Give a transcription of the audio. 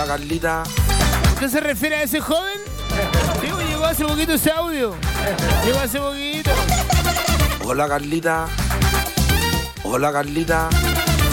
Hola, Carlita. ¿Usted se refiere a ese joven? Sí, llegó hace poquito ese audio. Llegó hace poquito. Hola, Carlita. Hola, Carlita.